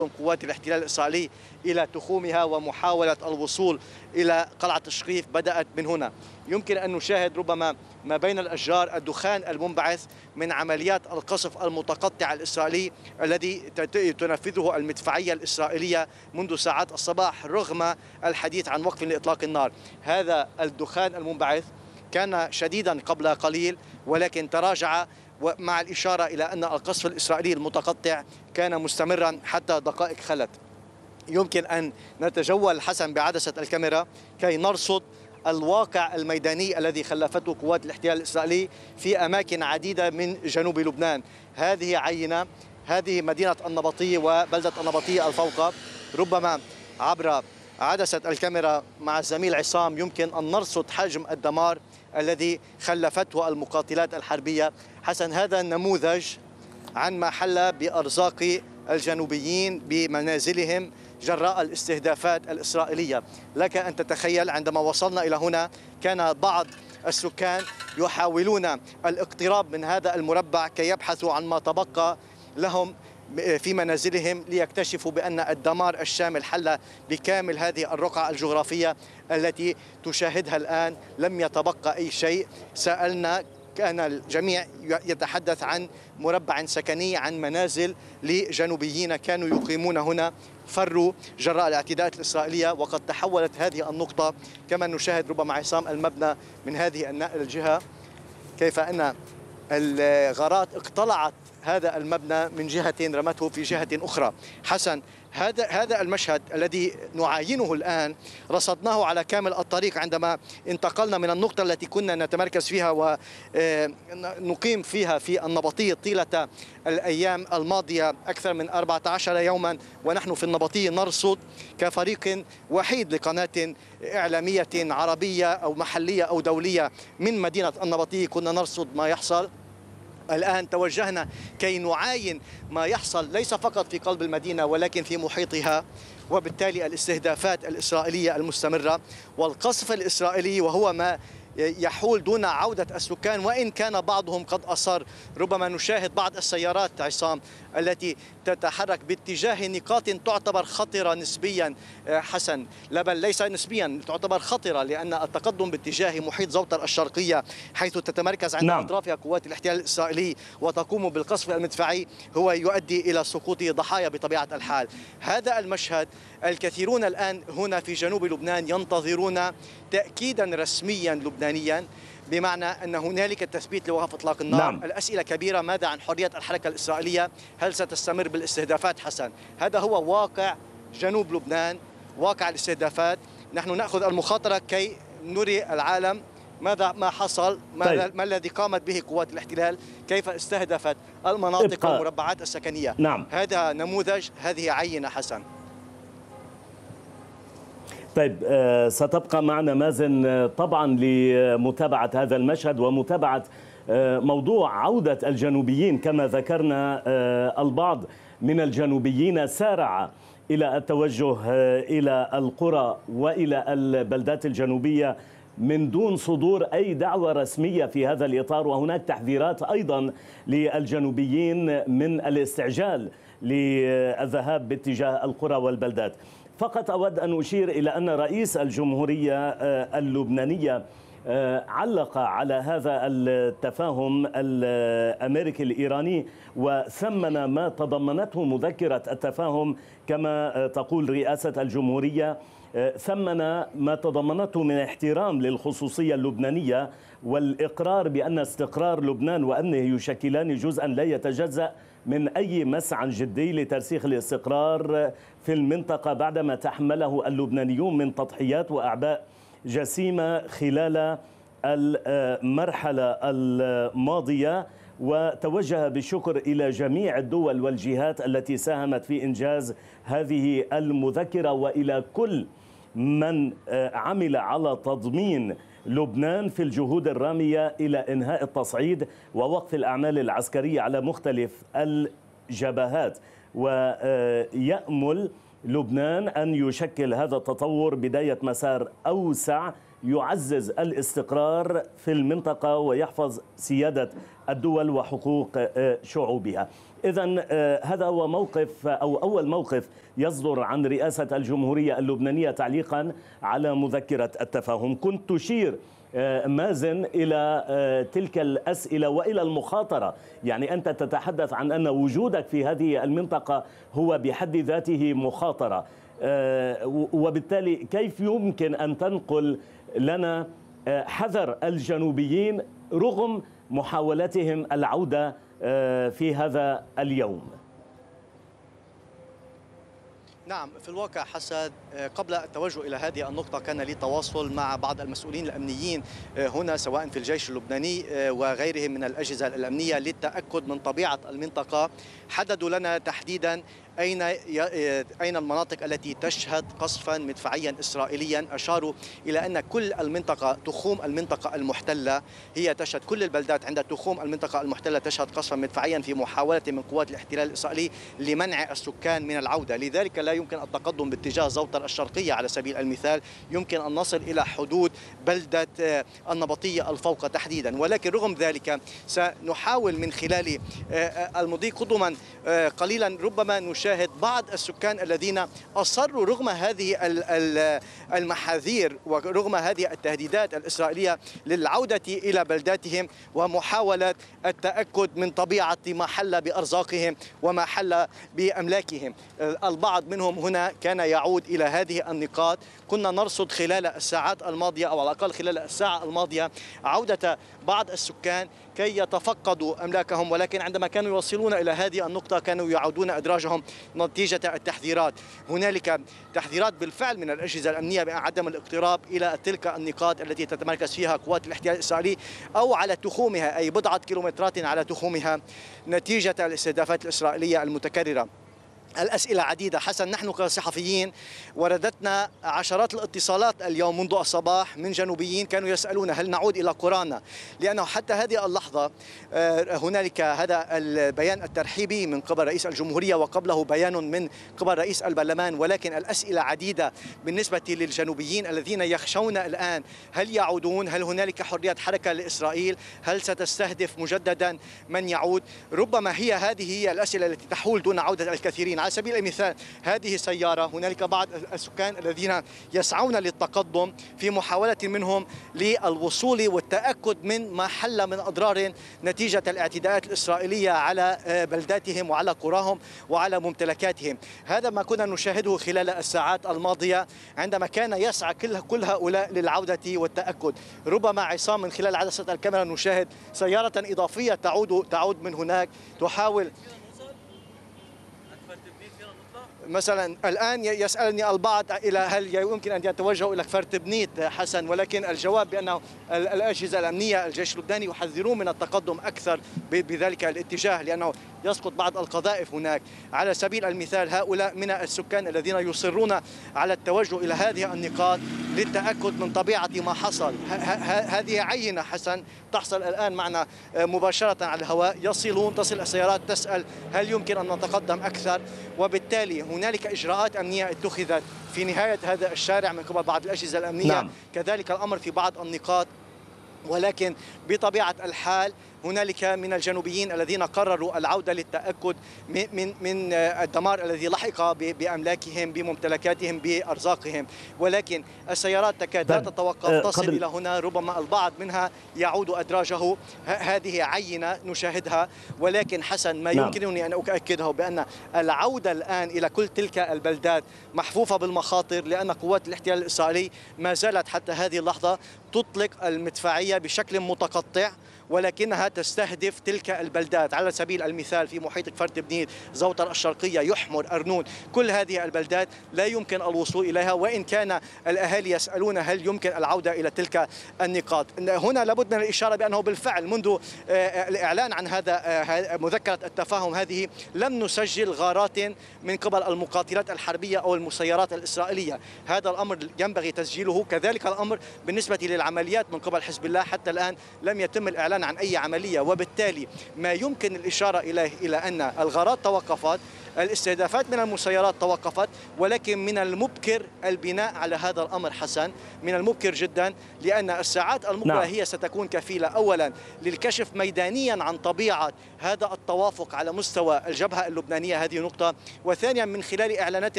قوات الاحتلال الإسرائيلي إلى تخومها ومحاولة الوصول إلى قلعة الشقيف بدأت من هنا. يمكن أن نشاهد ربما ما بين الأشجار الدخان المنبعث من عمليات القصف المتقطع الإسرائيلي الذي تنفذه المدفعية الإسرائيلية منذ ساعات الصباح رغم الحديث عن وقف لإطلاق النار. هذا الدخان المنبعث كان شديدا قبل قليل ولكن تراجع، ومع الإشارة إلى أن القصف الإسرائيلي المتقطع كان مستمرا حتى دقائق خلت. يمكن أن نتجول حسن بعدسة الكاميرا كي نرصد الواقع الميداني الذي خلفته قوات الاحتلال الإسرائيلي في أماكن عديدة من جنوب لبنان. هذه عينة، هذه مدينة النبطية وبلدة النبطية الفوقى. ربما عبر عدسة الكاميرا مع الزميل عصام يمكن أن نرصد حجم الدمار الذي خلفته المقاتلات الحربية. حسن، هذا نموذج عن ما حل بأرزاق الجنوبيين بمنازلهم جراء الاستهدافات الإسرائيلية. لك أن تتخيل عندما وصلنا إلى هنا كان بعض السكان يحاولون الاقتراب من هذا المربع كي يبحثوا عن ما تبقى لهم في منازلهم ليكتشفوا بأن الدمار الشامل حل بكامل هذه الرقعة الجغرافية التي تشاهدها الآن. لم يتبقى أي شيء. سألنا، كان الجميع يتحدث عن مربع سكني، عن منازل لجنوبيين كانوا يقيمون هنا فروا جراء الاعتداءات الإسرائيلية. وقد تحولت هذه النقطة كما نشاهد ربما عصام المبنى من هذه الجهة كيف أن الغارات اقتلعت هذا المبنى من جهة رمته في جهة أخرى. حسن، هذا المشهد الذي نعاينه الآن رصدناه على كامل الطريق عندما انتقلنا من النقطة التي كنا نتمركز فيها ونقيم فيها في النبطية طيلة الأيام الماضية أكثر من 14 يوما، ونحن في النبطية نرصد كفريق وحيد لقناة إعلامية عربية أو محلية أو دولية من مدينة النبطية. كنا نرصد ما يحصل. الآن توجهنا كي نعاين ما يحصل ليس فقط في قلب المدينة ولكن في محيطها، وبالتالي الاستهدافات الإسرائيلية المستمرة والقصف الإسرائيلي وهو ما يحول دون عودة السكان، وإن كان بعضهم قد أصر. ربما نشاهد بعض السيارات عصام التي تتحرك باتجاه نقاط تعتبر خطرة نسبيا. حسن، لا بل ليس نسبيا، تعتبر خطرة، لأن التقدم باتجاه محيط زوطر الشرقية حيث تتمركز عند أطرافها قوات الاحتلال الإسرائيلي وتقوم بالقصف المدفعي هو يؤدي إلى سقوط ضحايا بطبيعة الحال. هذا المشهد الكثيرون الآن هنا في جنوب لبنان ينتظرون تأكيدا رسميا لبنانيا بمعنى أن هنالك تثبيت لوقف إطلاق النار. الأسئلة كبيرة. ماذا عن حرية الحركة الإسرائيلية؟ هل ستستمر بالاستهدافات؟ حسن، هذا هو واقع جنوب لبنان، واقع الاستهدافات. نحن نأخذ المخاطرة كي نري العالم ما حصل، ما الذي قامت به قوات الاحتلال، كيف استهدفت المناطق والمربعات السكنية. هذا نموذج، هذه عينة. حسن، طيب، ستبقى معنا مازن طبعا لمتابعة هذا المشهد ومتابعة موضوع عودة الجنوبيين. كما ذكرنا البعض من الجنوبيين سارع إلى التوجه إلى القرى وإلى البلدات الجنوبية من دون صدور أي دعوة رسمية في هذا الإطار، وهناك تحذيرات أيضا للجنوبيين من الاستعجال للذهاب باتجاه القرى والبلدات. فقط أود أن أشير إلى أن رئيس الجمهورية اللبنانية علق على هذا التفاهم الأمريكي الإيراني وثمن ما تضمنته مذكرة التفاهم. كما تقول رئاسة الجمهورية، ثمن ما تضمنته من احترام للخصوصية اللبنانية والإقرار بأن استقرار لبنان وأمنه يشكلان جزءا لا يتجزأ من أي مسعى جدي لترسيخ الاستقرار في المنطقة بعدما تحمله اللبنانيون من تضحيات وأعباء جسيمة خلال المرحلة الماضية. وتوجه بالشكر إلى جميع الدول والجهات التي ساهمت في إنجاز هذه المذكرة وإلى كل من عمل على تضمين لبنان في الجهود الرامية إلى إنهاء التصعيد ووقف الأعمال العسكرية على مختلف الجبهات. ويأمل لبنان أن يشكل هذا التطور بداية مسار أوسع يعزز الاستقرار في المنطقة ويحفظ سيادة الدول وحقوق شعوبها. إذن هذا هو موقف أو أول موقف يصدر عن رئاسة الجمهورية اللبنانية تعليقا على مذكرة التفاهم. كنت تشير مازن إلى تلك الأسئلة وإلى المخاطرة، يعني أنت تتحدث عن أن وجودك في هذه المنطقة هو بحد ذاته مخاطرة، وبالتالي كيف يمكن أن تنقل لنا حذر الجنوبيين رغم محاولتهم العودة في هذا اليوم؟ نعم، في الواقع حسن قبل التوجه إلى هذه النقطة كان لي تواصل مع بعض المسؤولين الأمنيين هنا سواء في الجيش اللبناني وغيرهم من الأجهزة الأمنية للتأكد من طبيعة المنطقة. حددوا لنا تحديدا أين المناطق التي تشهد قصفا مدفعيا إسرائيليا. أشاروا إلى أن كل المنطقة تخوم المنطقة المحتلة هي تشهد، كل البلدات عند تخوم المنطقة المحتلة تشهد قصفا مدفعيا في محاولة من قوات الاحتلال الإسرائيلي لمنع السكان من العودة. لذلك لا يمكن التقدم باتجاه زوطر الشرقية على سبيل المثال، يمكن أن نصل إلى حدود بلدة النبطية الفوقة تحديدا. ولكن رغم ذلك سنحاول من خلال المضي قدما قليلا ربما نشاهد بعض السكان الذين أصروا رغم هذه المحاذير ورغم هذه التهديدات الإسرائيلية للعودة إلى بلداتهم ومحاولة التأكد من طبيعة ما حل بأرزاقهم وما حل بأملاكهم. البعض منهم هنا كان يعود إلى هذه النقاط. كنا نرصد خلال الساعات الماضية أو على الأقل خلال الساعة الماضية عودة بعض السكان كي يتفقدوا أملاكهم، ولكن عندما كانوا يوصلون إلى هذه النقطة كانوا يعودون أدراجهم نتيجة التحذيرات. هنالك تحذيرات بالفعل من الأجهزة الأمنية بعدم الاقتراب إلى تلك النقاط التي تتمركز فيها قوات الاحتلال الإسرائيلي أو على تخومها، أي بضعة كيلومترات على تخومها نتيجة الاستهدافات الإسرائيلية المتكررة. الأسئلة عديدة حسن، نحن كصحفيين وردتنا عشرات الاتصالات اليوم منذ الصباح من جنوبيين كانوا يسألون هل نعود إلى قرانا، لأنه حتى هذه اللحظة هنالك هذا البيان الترحيبي من قبل رئيس الجمهورية وقبله بيان من قبل رئيس البرلمان، ولكن الأسئلة عديدة بالنسبة للجنوبيين الذين يخشون الآن هل يعودون، هل هنالك حرية حركة لإسرائيل، هل ستستهدف مجددا من يعود. ربما هذه هي الأسئلة التي تحول دون عودة الكثيرين. على سبيل المثال هذه سيارة، هنالك بعض السكان الذين يسعون للتقدم في محاولة منهم للوصول والتأكد من ما حل من أضرار نتيجة الاعتداءات الإسرائيلية على بلداتهم وعلى قراهم وعلى ممتلكاتهم. هذا ما كنا نشاهده خلال الساعات الماضية عندما كان يسعى كل هؤلاء للعودة والتأكد. ربما عصام من خلال عدسة الكاميرا نشاهد سيارة إضافية تعود من هناك تحاول مثلا. الآن يسألني البعض إلى هل يمكن أن يتوجهوا إلى كفر تبنيت حسن، ولكن الجواب بأنه الأجهزة الأمنية الجيش اللبناني يحذرون من التقدم أكثر بذلك الاتجاه لأنه يسقط بعض القذائف هناك. على سبيل المثال هؤلاء من السكان الذين يصرون على التوجه إلى هذه النقاط للتأكد من طبيعة ما حصل. هذه عينة حسن تحصل الآن معنا مباشرة على الهواء، تصل السيارات تسأل هل يمكن أن نتقدم أكثر، وبالتالي هنالك إجراءات أمنية اتخذت في نهاية هذا الشارع من قبل بعض الأجهزة الأمنية. نعم. كذلك الأمر في بعض النقاط، ولكن بطبيعة الحال هنالك من الجنوبيين الذين قرروا العودة للتأكد من الدمار الذي لحق بأملاكهم بممتلكاتهم بأرزاقهم، ولكن السيارات تكاد لا تتوقف تصل إلى هنا. ربما البعض منها يعود أدراجه. هذه عينة نشاهدها، ولكن حسن ما يمكنني أن أؤكده بأن العودة الآن إلى كل تلك البلدات محفوفة بالمخاطر، لأن قوات الاحتلال الإسرائيلي ما زالت حتى هذه اللحظة تطلق المدفعية بشكل متقطع، ولكنها تستهدف تلك البلدات. على سبيل المثال في محيط كفر تبنيت، زوطر الشرقية، يحمر، أرنون، كل هذه البلدات لا يمكن الوصول إليها، وإن كان الأهالي يسألون هل يمكن العودة إلى تلك النقاط. هنا لابد من الإشارة بأنه بالفعل منذ الإعلان عن هذا مذكرة التفاهم هذه لم نسجل غارات من قبل المقاتلات الحربية أو المسيرات الإسرائيلية. هذا الأمر ينبغي تسجيله. كذلك الأمر بالنسبة للعمليات من قبل حزب الله، حتى الآن لم يتم الإعلان عن أي عملية، وبالتالي ما يمكن الإشارة إليه إلى أن الغارات توقفت، الاستهدافات من المسيرات توقفت، ولكن من المبكر البناء على هذا الأمر حسن، من المبكر جدا، لأن الساعات المقبلة هي ستكون كفيلة أولا للكشف ميدانيا عن طبيعة هذا التوافق على مستوى الجبهة اللبنانية، هذه نقطة، وثانيا من خلال إعلانات